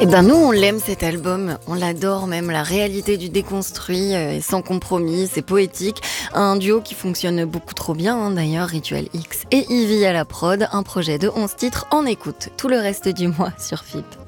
Eh ben nous, on l'aime cet album, on l'adore même, la réalité du déconstruit est sans compromis, c'est poétique. Un duo qui fonctionne beaucoup trop bien d'ailleurs, Rituel X et Ivy à la prod, un projet de 11 titres en écoute tout le reste du mois sur FIP.